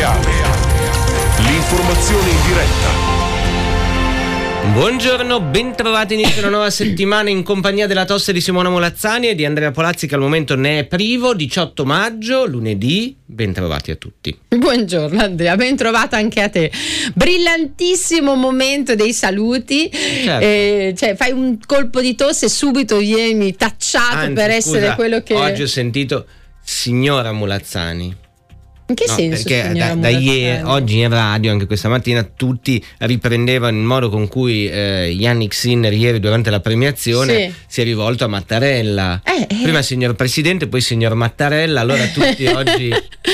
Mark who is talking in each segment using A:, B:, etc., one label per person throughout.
A: reale. L'informazione in diretta.
B: Buongiorno, ben trovati inizio una nuova settimana in compagnia della tosse di Simona Molazzani e di Andrea Polazzi, che al momento ne è privo. 18 maggio, lunedì, ben trovati a tutti.
C: Buongiorno Andrea, ben trovato anche a te. Brillantissimo momento sei saluti, cioè fai un colpo di tosse e subito vieni tacciato. Anzi, per essere quello che...
B: Oggi ho sentito signora Molazzani.
C: In che senso?
B: Perché da ieri, oggi in radio, anche questa mattina, tutti riprendevano il modo con cui Yannick Sinner ieri durante la premiazione si è rivolto a Mattarella. Prima signor Presidente, poi signor Mattarella, allora tutti oggi...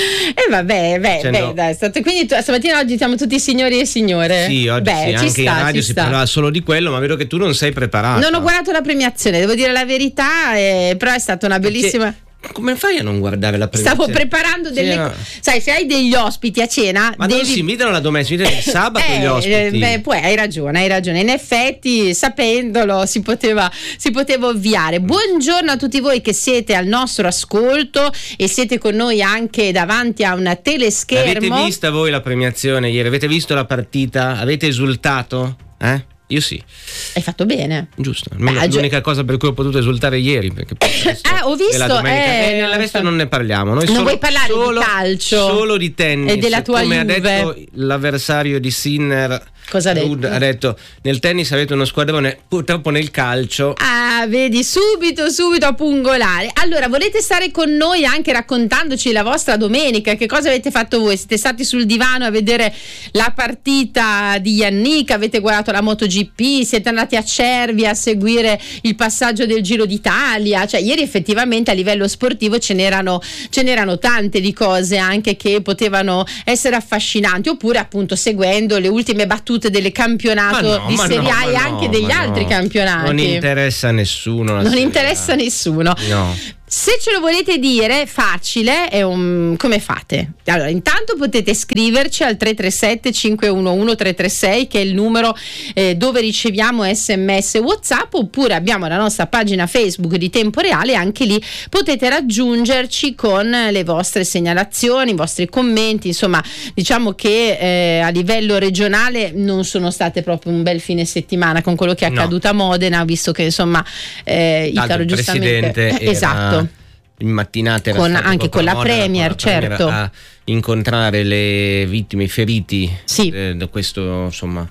C: Dai, quindi stamattina oggi siamo tutti signori e signore.
B: Sì, oggi anche in radio si parlava solo di quello, ma vedo che tu non sei preparato.
C: Non ho guardato la premiazione, devo dire la verità, però è stata una bellissima...
B: Come fai a non guardare la premiazione?
C: Stavo preparando delle sai, se hai degli ospiti a cena,
B: ma non si invitano la domenica, il sabato gli ospiti.
C: Poi hai ragione. In effetti, sapendolo, si poteva ovviare. Buongiorno a tutti voi che siete al nostro ascolto e siete con noi anche davanti a una teleschermo.
B: Avete vista voi la premiazione ieri? Avete visto la partita? Avete esultato? Io sì.
C: Hai fatto bene.
B: Giusto. L'unica cosa per cui ho potuto esultare ieri, perché
C: ho visto.
B: Nel resto non ne parliamo. Noi
C: non vuoi parlare di calcio,
B: solo di tennis.
C: E della tua
B: Juve.
C: Ha detto
B: l'avversario di Sinner.
C: Cosa ha detto?
B: Ha detto: nel tennis avete uno squadrone, purtroppo nel calcio.
C: Vedi, subito a pungolare. Allora, volete stare con noi anche raccontandoci la vostra domenica? Che cosa avete fatto voi? Siete stati sul divano a vedere la partita di Yannick? Avete guardato la MotoGP? Siete andati a Cervi a seguire il passaggio del Giro d'Italia? Cioè, ieri effettivamente a livello sportivo ce n'erano tante di cose anche che potevano essere affascinanti, oppure appunto seguendo le ultime battute del campionato di Serie A e anche degli altri campionati.
B: Non interessa a nessuno.
C: Non interessa a nessuno.
B: No.
C: Se ce lo volete dire, facile, come fate? Allora, intanto potete scriverci al 337 511 336, che è il numero dove riceviamo SMS WhatsApp, oppure abbiamo la nostra pagina Facebook di Tempo Reale, anche lì potete raggiungerci con le vostre segnalazioni, i vostri commenti. Insomma, diciamo che a livello regionale non sono state proprio un bel fine settimana con quello che è accaduto a Modena, visto che insomma Icaro giustamente esatto.
B: In mattinata
C: anche con la Premier, certo,
B: a incontrare le vittime, i feriti da questo insomma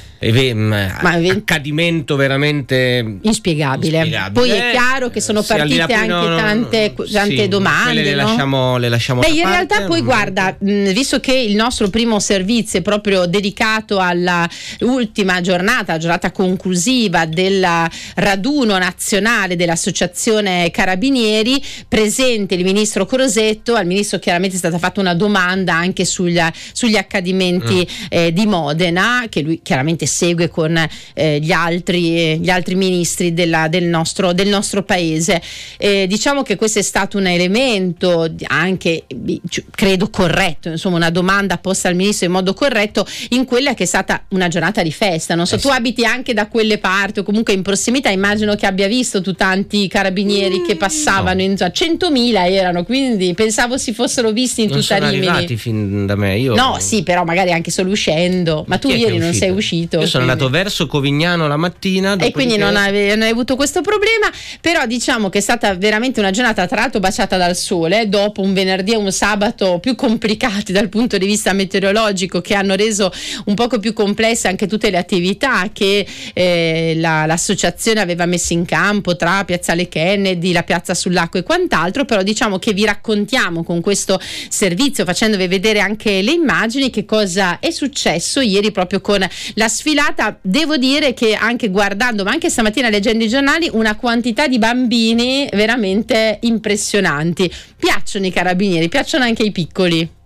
B: accadimento veramente inspiegabile.
C: Poi è chiaro che sono partite anche tante domande.
B: Le lasciamo
C: in realtà poi guarda, visto che il nostro primo servizio è proprio dedicato alla ultima giornata conclusiva del raduno nazionale dell'Associazione Carabinieri, presente il ministro Crosetto. Al ministro chiaramente è stata fatta una domanda anche sugli accadimenti di Modena, che lui chiaramente segue con gli altri ministri del nostro paese. Diciamo che questo è stato un elemento anche, credo, corretto, insomma una domanda posta al ministro in modo corretto in quella che è stata una giornata di festa. Non so, tu abiti anche da quelle parti o comunque in prossimità, immagino che abbia visto tu tanti carabinieri che passavano, 100.000 erano, quindi pensavo si fossero visti in tutta Rimini.
B: Non sono arrivati fin da me,
C: sì, però magari anche solo uscendo. Ma tu ieri non sei uscito?
B: Io sono andato verso Covignano la mattina
C: e quindi non hai avuto questo problema. Però diciamo che è stata veramente una giornata, tra l'altro baciata dal sole, dopo un venerdì e un sabato più complicati dal punto di vista meteorologico, che hanno reso un poco più complesse anche tutte le attività che l'associazione aveva messo in campo tra Piazzale Kennedy, la Piazza sull'Acqua e quant'altro. Però diciamo che vi raccontiamo con questo servizio, facendovi vedere anche le immagini, che cosa è successo ieri proprio con la sfilata. Devo dire che anche guardando, ma anche stamattina leggendo i giornali, una quantità di bambini veramente impressionanti. Piacciono i carabinieri, piacciono anche i piccoli.